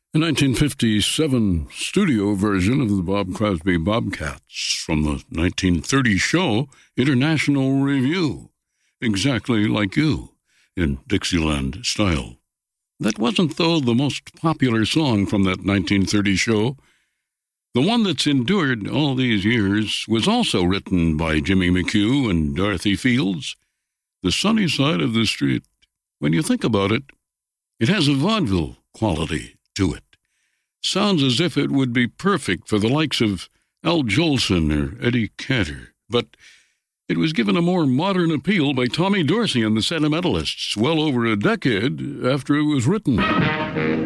A 1957 studio version of the Bob Crosby Bobcats from the 1930 show International Review, Exactly Like You, in Dixieland style. That wasn't, though, the most popular song from that 1930 show. The one that's endured all these years was also written by Jimmy McHugh and Dorothy Fields, The Sunny Side of the Street. When you think about it, it has a vaudeville quality to it. Sounds as if it would be perfect for the likes of Al Jolson or Eddie Cantor, but it was given a more modern appeal by Tommy Dorsey and the Sentimentalists well over a decade after it was written.